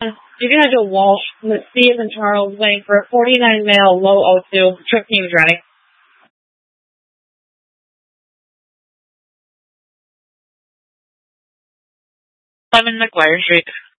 You can head to Walsh, C as in Charles, waiting for 49 male, low O2. Trip team is ready. 7 McGuire Street.